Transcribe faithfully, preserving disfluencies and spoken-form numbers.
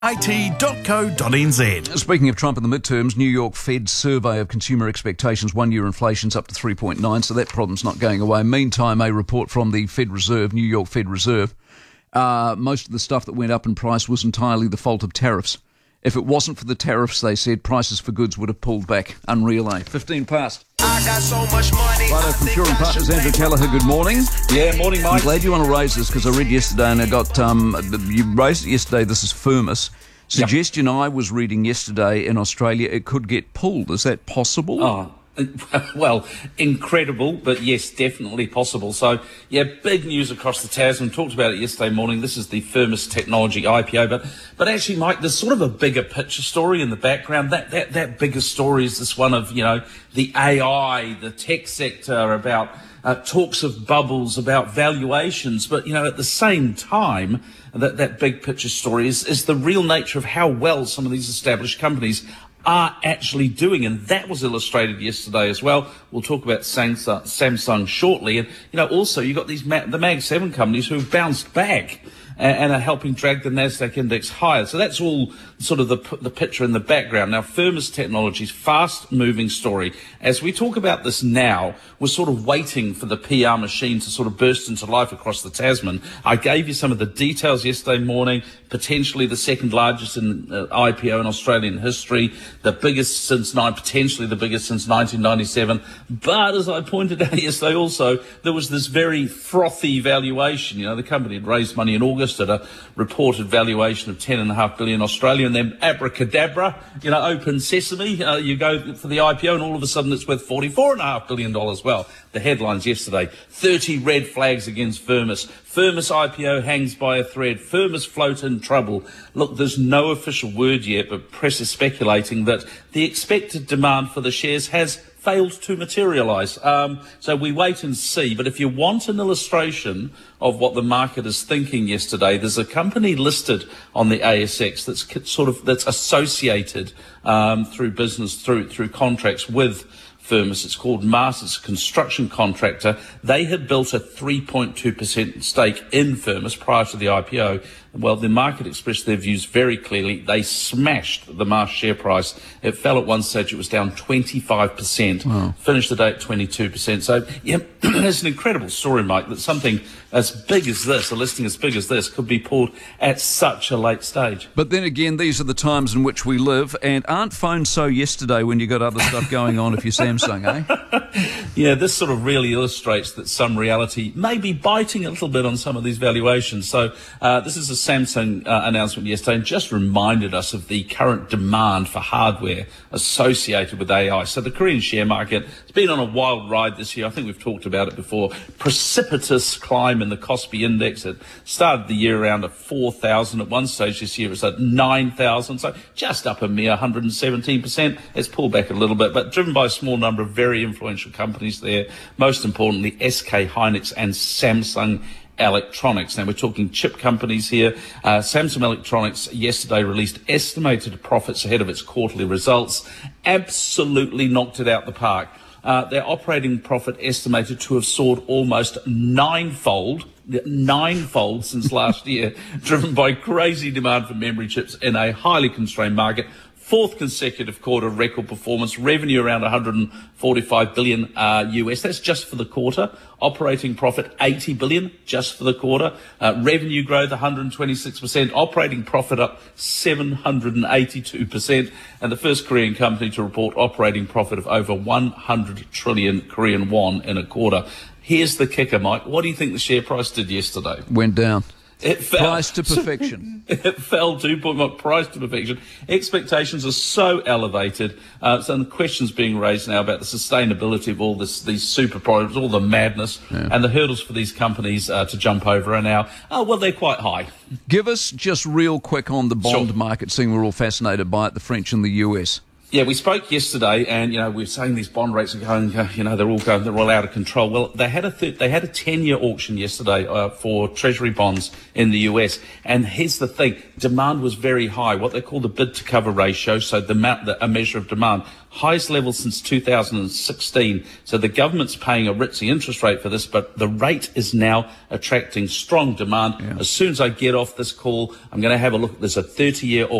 I T dot co dot n z. Speaking of Trump in the midterms, New York Fed survey of consumer expectations, one-year inflation's up to three point nine, so that problem's not going away. Meantime, a report from the Fed Reserve, New York Fed Reserve, uh, most of the stuff that went up in price was entirely the fault of tariffs. If it wasn't for the tariffs, they said, prices for goods would have pulled back. Unreal, eh? fifteen past. I got so much money. Righto, from Shore and Partners, Andrew Callagher, good morning. Yeah, morning, Mike. I'm glad you want to raise this because I read yesterday and I got, um, you raised it yesterday, this is Firmus. Suggestion yep. I was reading yesterday in Australia, it could get pulled. Is that possible? Oh, well, incredible, but yes, definitely possible. So, yeah, big news across the Tasman. Talked about it yesterday morning. This is the Firmus Technology I P O. But but actually, Mike, there's sort of a bigger picture story in the background. That, that, that bigger story is this one of, you know, the A I, the tech sector, about uh, talks of bubbles, about valuations. But, you know, at the same time, that, that big picture story is, is the real nature of how well some of these established companies are actually doing, and that was illustrated yesterday as well. We'll talk about Samsung, Samsung shortly, and you know also you got these Ma- the Mag seven companies who have bounced back and, and are helping drag the Nasdaq index higher. So that's all sort of the the picture in the background. Now, Firmus Technology's fast-moving story. As we talk about this now, we're sort of waiting for the P R machine to sort of burst into life across the Tasman. I gave you some of the details yesterday morning. Potentially the second largest in uh, I P O in Australian history, the biggest since nine, potentially the biggest since nineteen ninety-seven. But as I pointed out yesterday also, there was this very frothy valuation. You know, the company had raised money in August at a reported valuation of ten and a half billion Australian. And then abracadabra, you know, open sesame, uh, you go for the I P O and all of a sudden it's worth forty-four and a half billion dollars. Well, the headlines yesterday, thirty red flags against Firmus. Firmus I P O hangs by a thread. Firmus float in trouble. Look, there's no official word yet, but press is speculating that the expected demand for the shares has failed to materialise. Um, so we wait and see. But if you want an illustration of what the market is thinking yesterday, there's a company listed on the A S X that's sort of that's associated um, through business, through through contracts with Firmus. It's called Masters Construction Contractor. They had built a three point two percent stake in Firmus prior to the I P O. Well, the market expressed their views very clearly. They smashed the Mast share price. It fell at one stage. It was down twenty-five percent. Wow. Finished the day at twenty-two percent. So, yeah, it's an incredible story, Mike, that something as big as this, a listing as big as this, could be pulled at such a late stage. But then again, these are the times in which we live, and aren't phones so yesterday when you got other stuff going on if you're Samsung, eh? Yeah, this sort of really illustrates that some reality may be biting a little bit on some of these valuations. So uh, this is a Samsung uh, announcement yesterday and just reminded us of the current demand for hardware associated with A I. So the Korean share market has been on a wild ride this year. I think we've talked about it before. Precipitous climb in the Kospi index. It started the year around at four thousand. At one stage this year it was at nine thousand. So just up a mere one hundred seventeen percent. It's pulled back a little bit, but driven by a small number of very influential companies there. Most importantly, S K Hynix and Samsung Electronics. Now, we're talking chip companies here. Uh, Samsung Electronics yesterday released estimated profits ahead of its quarterly results. Absolutely knocked it out the park. Uh, their operating profit estimated to have soared almost ninefold, ninefold since last year, driven by crazy demand for memory chips in a highly constrained market. Fourth consecutive quarter record performance, revenue around one hundred forty-five billion uh, U S. That's just for the quarter. Operating profit eighty billion just for the quarter. Uh, revenue growth one hundred twenty-six percent. Operating profit up seven hundred eighty-two percent. And the first Korean company to report operating profit of over one hundred trillion Korean won in a quarter. Here's the kicker, Mike. What do you think the share price did yesterday? Went down. It fell. Price to perfection. It fell two point one, price to perfection. Expectations are so elevated. Uh, some questions being raised now about the sustainability of all this, these super products, all the madness, yeah. and the hurdles for these companies uh, to jump over are now, oh, well, they're quite high. Give us just real quick on the bond sure. market, seeing we're all fascinated by it, the French and the U S. Yeah, we spoke yesterday, and you know we were saying these bond rates are going, uh, you know, they're all going, they're all out of control. Well, they had a th- they had a ten-year auction yesterday uh, for Treasury bonds in the U S, and here's the thing: demand was very high, what they call the bid-to-cover ratio, so the amount, the, a measure of demand, highest level since two thousand sixteen. So the government's paying a ritzy interest rate for this, but the rate is now attracting strong demand. Yeah. As soon as I get off this call, I'm going to have a look. There's a thirty-year